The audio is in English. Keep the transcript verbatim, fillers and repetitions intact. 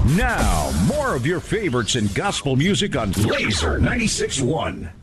Now, more of your favorites in gospel music on Laser ninety-six point one.